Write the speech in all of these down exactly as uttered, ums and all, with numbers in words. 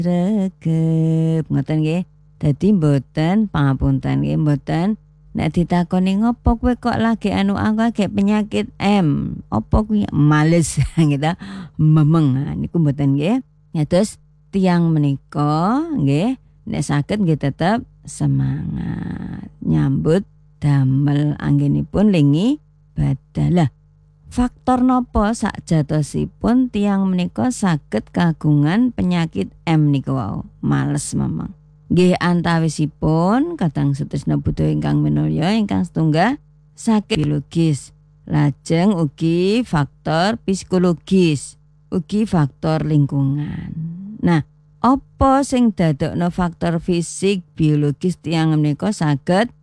Regep ngoten nggih. Dadi mboten pangapunten nggih mboten nek ditakoni ngopo kowe kok lagi anu aku lagi penyakit M. Apa kuwi? Males gitu. Memeng niku mboten nggih. Ya terus tiyang menika nggih nek saged nggih tetep semangat nyambut damel anggenipun lingi badalah. Faktor napa sakjatosipun tiyang menika saged kagungan penyakit M niku wau, males memang. Nggih antawisipun kadang setresna budaya ingkang minulya ingkang setunggal sakit biologis, lajeng ugi faktor psikologis, ugi faktor lingkungan. Nah, apa sing dadekno faktor fisik biologis tiyang menika saged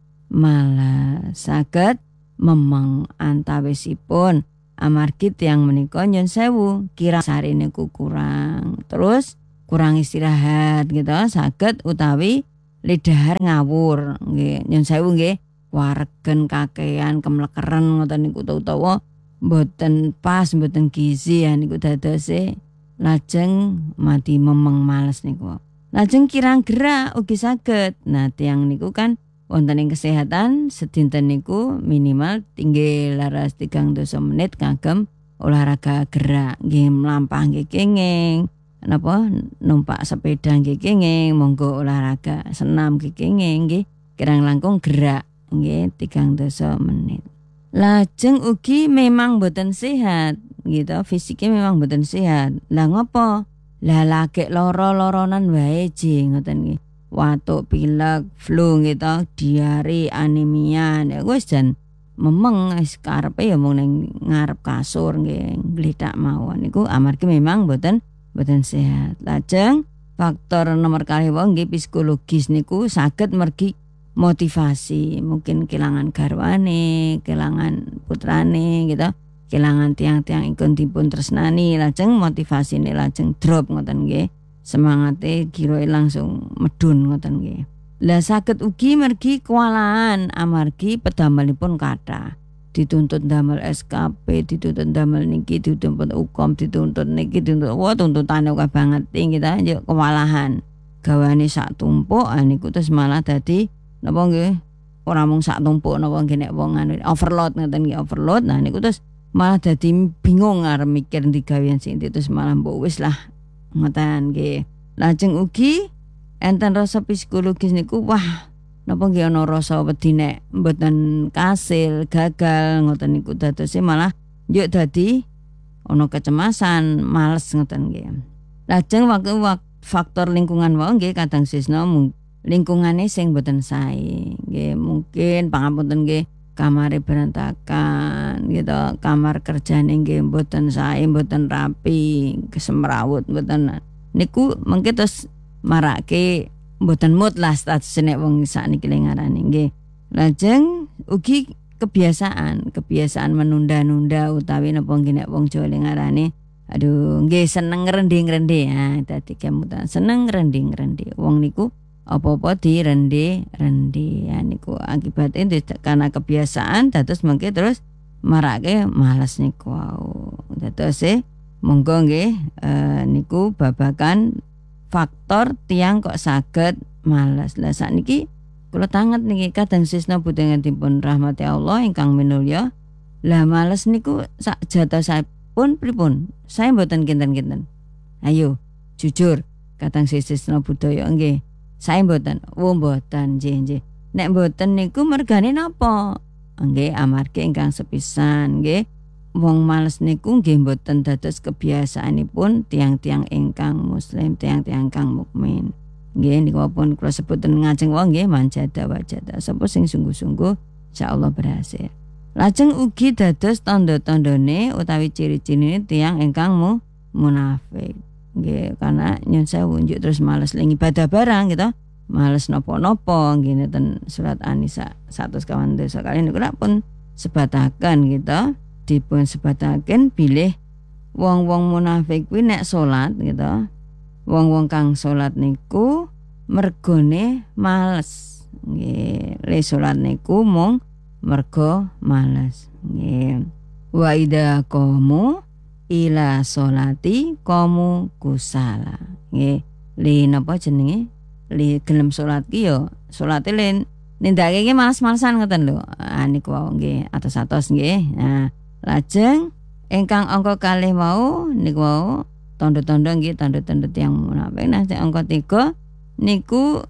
malah saged memeng antawisipun amargi tiyang menika nyun sewu kira sarine kurang terus kurang istirahat gitu saged utawi lidahar ngawur nggih nyun sewu nggih waregen kakean kemlekeren ngoten niku utawa mboten pas mboten gizi ya niku dadose lajeng mati memeng males niku. Lajeng kirang gerak ugi saged. Nah tiyang niku kan wonten ing kesehatan sedinten niku minimal tinggi laras tigang dosa menit kagem olahraga gerak nggih mlampah nggih kenging napa numpak sepeda nggih kenging monggo olahraga senam nggih kenging nggih kirang langkung gerak nggih tigang dosa menit. Lajeng ugi memang boten sehat gitu fisiknya memang boten sehat. Lah ngopo? Lah lagi loro-loronan wae ji ngoten nggih. Watuk pilek, flu gitu, diare, anemia, ya wis jan memeng wis karepe ya mung ning ngarep kasur nggih ngledak mawon niku amargi memang boten boten sehat. Lajeng faktor nomor kalih wau nggih psikologis niku saged mergi motivasi, mungkin kelangan garwane, kelangan putrane gitu, kelangan tiang-tiang ingkang dipun tresnani, lajeng motivasine lajeng drop ngoten nggih. Semangate giroe langsung medun ngoten nggih. Lah saged ugi mergi kewalahan amargi pedamelipun kathah. Dituntut damel S K P, dituntut damel niki, dituntut ukom, dituntut niki, dituntut wah tuntutane akeh banget tinggi ta yo kewalahan. Gawane sak tumpuk niku terus malah dadi napa nggih ora mung sak tumpuk napa nggih nek wong anu overload ngoten nggih overload. Nah niku terus malah dadi bingung arep mikir ndi gawean sing terus malah mbok wis lah ngoten nggih. Lajeng ugi enten rasa psikologis niku wah napa nggih ana rasa wedi nek mboten kasil, gagal ngoten niku dadose malah njuk dadi ana kecemasan, males ngoten nggih. Lajeng waktu faktor lingkungan wau nggih kadang sisna lingkungane sing mboten sae. Nggih mungkin pangapunten nggih kamare berantakan gitu, kamar kerjane nggih mboten sae, mboten rapi, kesemrawut mboten. Niku mengke terus marake mboten mood lah status nek wong sakniki ngarani nggih. Lajeng ugi kebiasaan, kebiasaan menunda-nunda utawi napa nggih nek wong Jawa ngarani aduh nggih seneng ngrendhe-ngrendhe. Ha dadi kemutan seneng ngrendhe-ngrendhe. Wong niku apa-apa direndhe-rendhe. Ya niku akibatnya karena kebiasaan dados mengke terus marake males niku wau. Dados e monggo nggih e, niku babagan faktor tiang kok saged males. Lah sakniki kula tanget niki kadang sisna budaya dipun rahmati Allah ingkang minulya. Lah males niku sak jatosipun pripun? Saya mboten kinten-kinten. Ayo jujur kadang sisna budaya nggih. Saya mboten, wo mboten nggih nggih. Nek mboten niku mergane napa? Nggih amargi ingkang sepisan nggih. Wong males niku nggih mboten dados kebiasaanipun tiang-tiang ingkang muslim, tiang-tiang ingkang mukmin. Nggih niku pun kula sebuten ngajeng wong nggih manjada wajada. Sapa sing sungguh-sungguh insyaallah berhasil. Lajeng ugi dados tanda-tandane utawi ciri-cirine tiang ingkang mu munafik. Nggih karena nyun sewu njuk terus males ling ibadah barang gitu. Males nopo-nopo nggih neten surat An-Nisa seratus kawan desa kali niku pun sebataken gitu. Dipun sebataken bilih wong-wong munafik kuwi nek salat gitu. Wong-wong kang salat niku mergone males. Nggih, le salat niku mung mergo males. Nggih. Wa idza qamu ila sholati qamu kusala. Nggih. li napa jenenge li gelem salat ki ya salate le nindakake iki malas-malasan ngoten lho. Ah niku wau nggih atos-atos nggih. Nah, lajeng ingkang angka kalih mau niku wau tanda-tanda nggih tanda-tanda tiyang munafik. Nah, angka tiga niku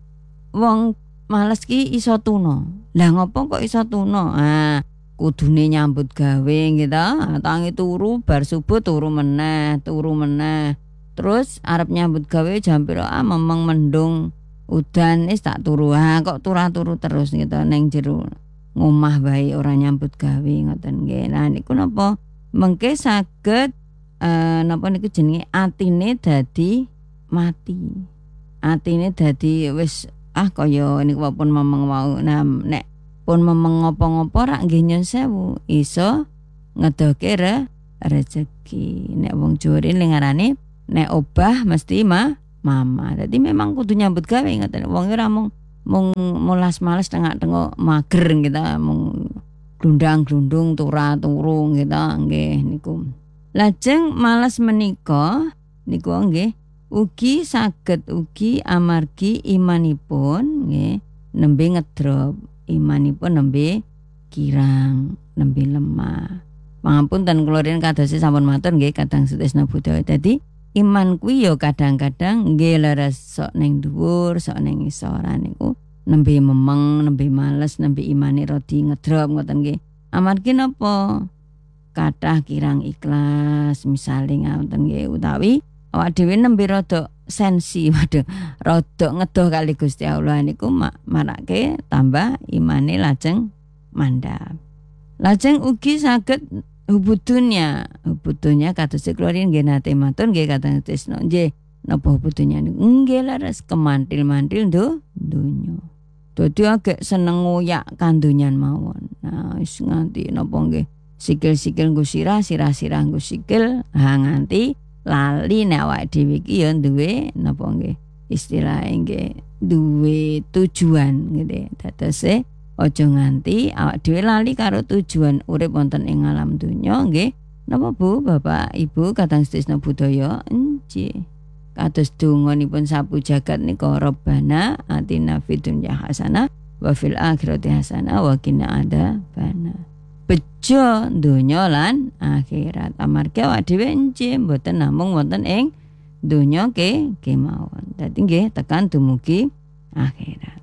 wong males ki iso tuna. Lah ngopo kok iso tuna? Ah, kudune nyambut gawe gitu. Tangi turu bar subuh turu meneh, turu meneh. Terus arep nyambut gawe jam pira ah memeng mendung udan wis tak turu. Ah kok turu-turu terus gitu ning jero ngomah bae ora nyambut gawe ngoten nggih. Nah niku napa mengke saged eh napa niku jenenge atine dadi mati. Atine dadi wis ah kaya niku pun memeng wau. Nah nek pun memeng ngopo-ngopo rak nggih nyun sewu iso ngedoke re rezeki. Nek wong Jawa rene ngarane nek obah mesti mah mama. Jadi memang kudu nyambut gawe ngoten. Wong ora mung mung mulas males tengah-tengah mager gitu, mung glundang-glundung turu-turu gitu nggih niku. Lajeng malas menika niku nggih ugi saged ugi amargi imanipun nggih nembe ngedrop, imanipun nembe kirang, nembe lemah. Pangapunten kula rin kadosi sampun matur nggih kadang sutresna budaya. Dadi iman kuwi ya kadang-kadang nggih leres sok ning dhuwur, sok ning isor niku nembe memeng, nembe males, nembe imane radi ngedrop ngoten nggih. Amargi napa? Kathah kirang ikhlas misale ngoten nggih utawi awak dhewe nembe rada sensi, waduh, rada ngedoh kali Gusti Allah niku marake tambah imane lajeng mandhap. Lajeng ugi saged hubudunya, hubudunya kados keluarin nggih nate matur nggih kadang tresno nggih napa hubudunya niku nggih laras kemantil-mantil ndo donya. Dadi agek seneng ngoyak kandunyan mawon. Nah wis nganti napa nggih sikil-sikil nggo sirah, sirah-sirah nggo sikil, ha nganti lali nek awake dhewe iki ya duwe napa nggih istilah nggih duwe tujuan gitu. Dadose aja nganti awak dhewe lali karo tujuan urip wonten ing alam donya nggih. Napa Bu, Bapak, Ibu kadang stresna budaya nggih. Kados donganipun sapu jagat nika Rabbana atina fid dunya hasanah wa fil akhirati hasanah wa qina adzabannar. Bejo donya lan akhirat. Amargi awak dhewe nggih mboten namung wonten ing donya ke kemawon. Dadi nggih tekan dumugi akhirat.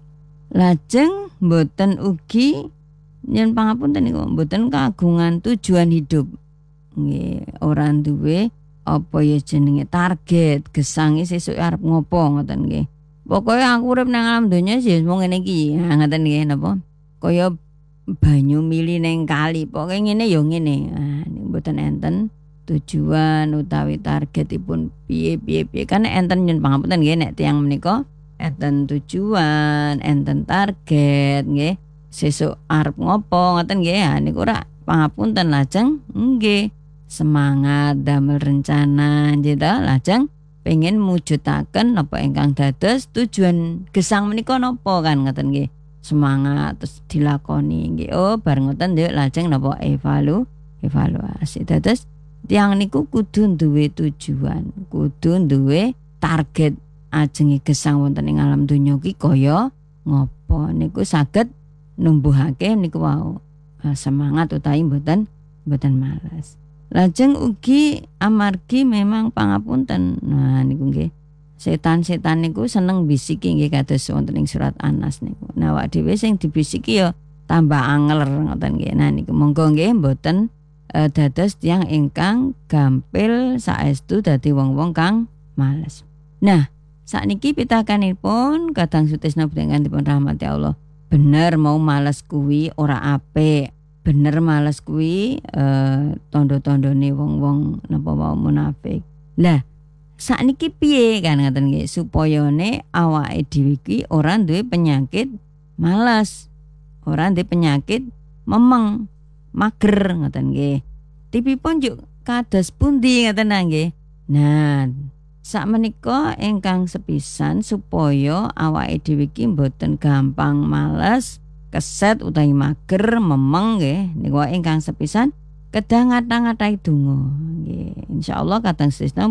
Lajeng mboten ugi yen pangapunten niku mboten kagungan tujuan hidup. Nggih, ora duwe apa ya jenenge target, gesange sesuk arep ngopo ngoten nggih. Pokoke aku urip nang alam donya sih mung ngene iki. Ha ngoten nggih napa? Kaya banyu mili ning kali, pokoke ngene ya ngene. Ah niku mboten enten tujuan utawi targetipun piye-piye piye. Kan enten nyun pangapunten nggih nek tiyang menika enten tujuan, enten target nggih. Sesuk arep ngopo ngoten nggih. Ha niku ora pangapunten lajeng nggih semangat damel rencana nggih ta lajeng pengen mujudaken napa ingkang dados tujuan gesang menika napa kan ngoten nggih. Semangat terus dilakoni nggih. Oh bareng ngoten nggih lajeng napa evalu evaluasi. Dados tiyang niku kudu duwe tujuan, kudu duwe target ajenge gesang wonten ing alam donya iki kaya ngopo niku saged numbuhake niku wau semangat utawi mboten mboten malas. Lajeng ugi amargi memang pangapunten. Nah niku nggih setan-setan niku seneng bisiki nggih kados wonten ing surat An-Nas niku. Nah awak dhewe sing dibisiki ya tambah angler ngoten nggih. Nah niku monggo nggih mboten e, dados tiyang ingkang gampil saestu dadi wong-wong kang males. Nah sakniki pitakanipun kadang sutresna dipun rahmati Allah. Bener mau males kuwi ora apik. Bener males kuwi eh, tondo-tondone wong-wong napa mau munafik. Lah sakniki piye kan ngoten nggih supayane awake dhewe iki ora duwe penyakit malas, ora duwe penyakit memeng, mager ngoten nggih. Tipipun juk kados pundi ngoten nggih. Nah, sakmenika ingkang sepisan supaya awake dhewe iki mboten gampang males, keset utawi mager memeng nggih niku ingkang sepisan kedah ngata-ngatai donga nggih insyaallah kadang sesna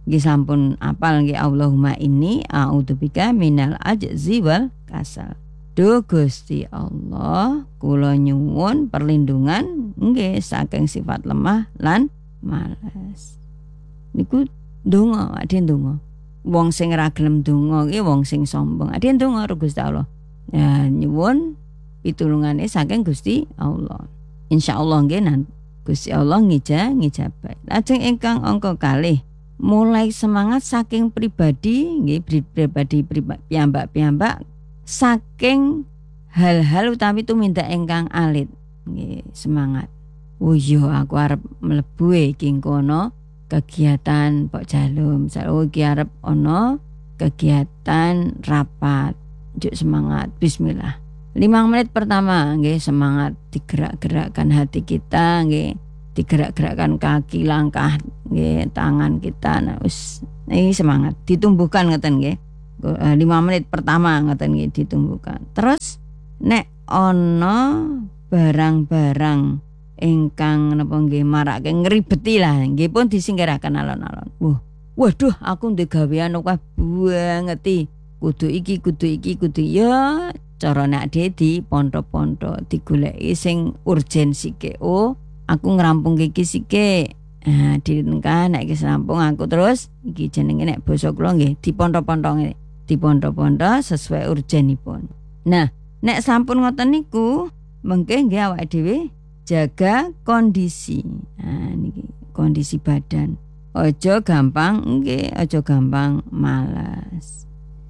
nggih sampun apal nggih Allahumma inni a'udzubika minal ajzi wal kasal. Duh Gusti Allah, kula nyuwun perlindungan nggih saking sifat lemah lan malas. Niku donga, ade donga. Wong sing ora gelem donga iki wong sing sombong. Ade donga karo Gusti Allah. Ya nyuwun pitulungane saking Gusti Allah. Insyaallah nggih nan Gusti Allah ngija ngijabah. Lajeng ingkang angka kalih mulai semangat saking pribadi nggih pribadi piyambak-piyambak saking hal-hal utawi tumindak ingkang alit nggih semangat. Oh iya aku arep mlebu iki kono kegiatan Pok Jalum. Misal iki arep ana kegiatan rapat. Juk semangat bismillah. Lima menit pertama nggih semangat digerak-gerakkan hati kita nggih. Digerak-gerakkan kaki, langkah nggih, tangan kita. Nah wis ini semangat ditumbuhkan ngeten nggih. lima menit pertama ngeten nggih ditumbuhkan. Terus nek ana barang-barang ingkang napa nggih marake ngribeti lah nggih pun disingkiraken alon-alon. Wah, waduh aku ndek gawean akeh banget iki. Kudu iki, kudu iki, kudu ya cara nek di ponto-ponto digoleki sing urgensi ke. Oh, aku ngerampung iki sike. Nah, dinengkan nek wis rampung aku terus iki jenenge nek basa kula nggih diponto-ponto ngene. Diponto-ponto sesuai urgenipun. Nah, nek sampun ngoten niku mengke nggih awake dhewe jaga kondisi. Nah niki kondisi badan. Ojo gampang nggih, ojo gampang malas.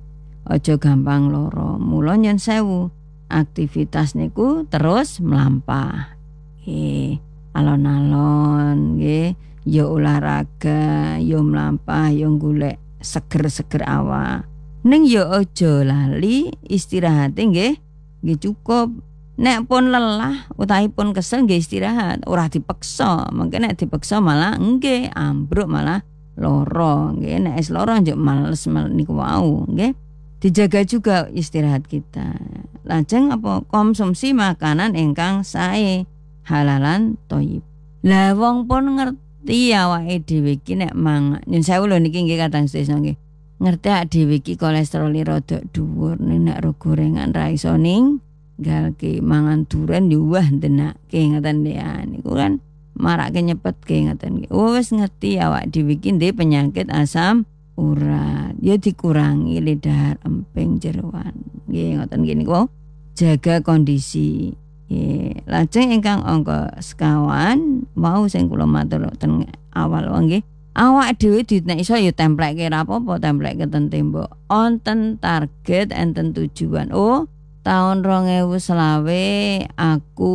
Ojo gampang loro. Mula nyun sewu, aktivitas niku terus melampah. Nggih, alon-alon nggih, ya olahraga, ya melampah, ya golek seger-seger awak. Ning ya ojo lali istirahat nggih, nggih cukup. Nek pun lelah utawi pun kesel nggih istirahat, ora dipeksa. Mungkin nek dipeksa malah nggih ambruk malah loro nggih. Nek wis loro njuk males niku wau nggih. Dijaga juga istirahat kita. Lajeng apa konsumsi makanan ingkang sae, halalan thayyib. Lah wong pun ngerti awake dhewe iki nek mangan. Nyun sewu lho niki nggih Kadang Sutrisno nggih. Ngerti awake dhewe iki kolesterol rada dhuwur, nek ro gorengan ra iso ning galke mangan duren yo wah ndenake ngoten ya niku kan marake nyepetke ngoten nggih. Oh wis ngerti awak dhewe iki ndek penyakit asam urat. Ya dikurangi lidah emping jeroan. Nggih ngoten nggih niku jaga kondisi. Nggih. Lajeng ingkang angka sekawan mau sing kula matur ten awal nggih. Awak dhewe nek iso ya templeke ra apa-apa templeke ten tembok. Onten target enten tujuan. Oh tahun rong ewu selawe aku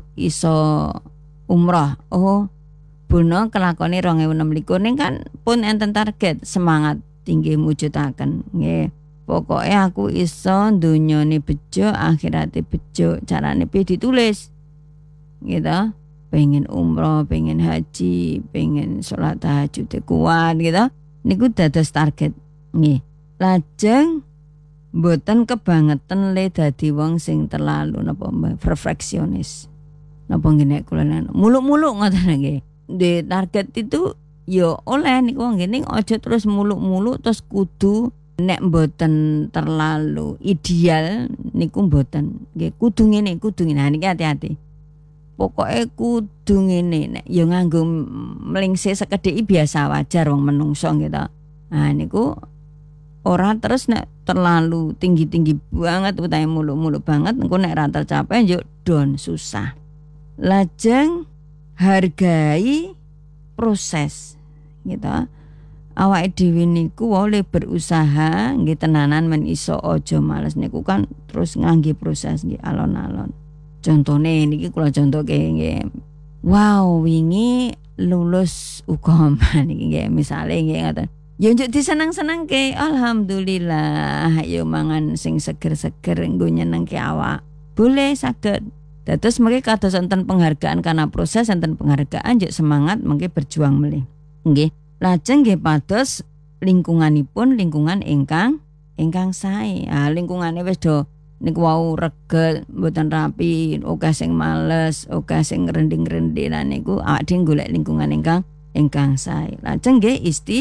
iso umroh. Oh, bono kelakone rong ewu enem likur ning kan pun enten target semangat tinggi mujudaken nggih. Pokoke aku iso dunyane bejo, akhirate bejo. Carane piye ditulis. Gitu. Pengen umroh, pengen haji, pengen salat tahajud kuat gitu. Niku dados target nggih. Lajeng mboten kebangetan le dadi wong sing terlalu napa perfeksionis. Napa ngene kula muluk-muluk ngoten nggih. Di target itu ya oleh niku ngene aja terus muluk-muluk terus kudu nek mboten terlalu ideal niku mboten nggih kudu ngene kudu ngene. Nah niki hati-hati. Pokoke kudu ngene nek ya nganggo mlingse sekedhik biasa wajar wong menungso gitu. Nah niku ora terus nek terlalu tinggi-tinggi banget utawa muluk-muluk banget engko nek ra tercapai yo down susah. Lajeng hargai proses gitu. Awake dhewe niku oleh berusaha nggih tenanan men iso aja males niku kan terus ngangge proses nggih alon-alon. Contone niki kula contohke nggih. Wow, wingi lulus ukama niki nggih misale nggih ngoten. Ya njuk diseneng-senengke, alhamdulillah. Ayo mangan sing seger-seger nggo nyenengke awak. Boleh saged. Dados mengke kados enten penghargaan karena proses enten penghargaan njuk semangat mengke berjuang melih. Nggih. Lajeng nggih pados lingkunganipun lingkungan ingkang ingkang sae. Ah lingkungane wis do niku wau reget, mboten rapi, akeh sing males, akeh sing rending-rending lan niku awake dhewe golek lingkungan ingkang ingkang sae. Lajeng nggih isti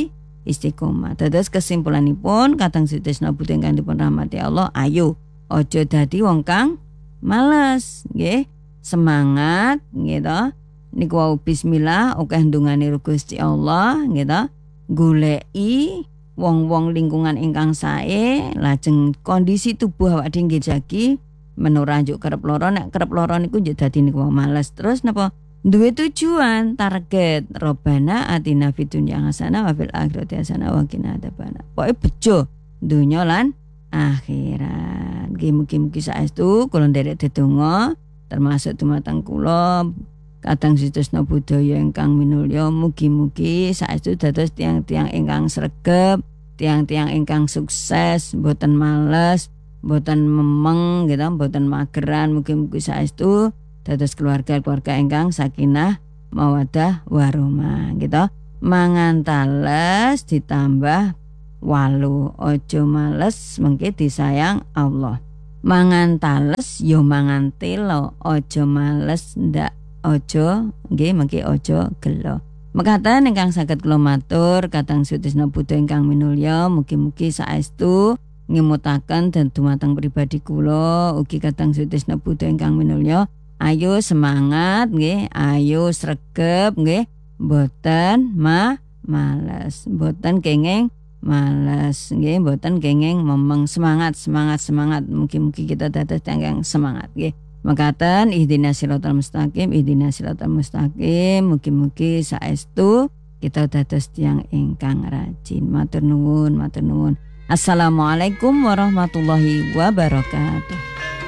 istiqomah. Dados kesimpulanipun kadang sutresna Buddha ingkang dipun rahmati Allah, ayo aja dadi wong kang males nggih. Semangat nggih to. Niku wau bismillah akeh ndongane Gusti Allah nggih to. Goleki wong-wong lingkungan ingkang sae, lajeng kondisi tubuh awak dhewe nggih jagi menora njuk kerep lara, nek kerep lara niku njuk dadi niku males. Terus napa? Duwe tujuan, target Robbana atina fid dunya hasanah wa fil akhirati hasanah wa qina adzabannar. Pokoke bejo donya lan akhirat. Nggih mugi-mugi saestu kula nderek dedonga termasuk dumateng kula kadang sutresna budaya ingkang minulya, mugi-mugi saestu dados tiang-tiang ingkang sregep, tiang-tiang ingkang sukses, mboten males, mboten memeng gitu, mboten mageran. Mugi-mugi saestu dados keluarga-keluarga ingkang sakinah mawaddah warahmah gitu. Mangan tales ditambah walu, ojo males mengke disayang Allah. Mangan tales yo mangan telo, ojo males ndak, ojo nggih mengki ojo gelo. Mekaten ingkang saged kula matur katang sutresna Buddha ingkang minulya, mugi-mugi saestu ngemutaken dan dumateng pribadi kula ugi katang sutresna Buddha ingkang minulya. Ayo semangat nggih, ayo sregep nggih, mboten ma males, mboten kenging males nggih, mboten kenging memeng. Semangat semangat semangat, mugi-mugi kita dados tiyang semangat nggih. Mekaten ihdinas siratal mustaqim, ihdinas siratal mustaqim, mugi-mugi saestu kita dados tiyang ingkang rajin. Matur nuwun, matur nuwun. Assalamualaikum warahmatullahi wabarakatuh.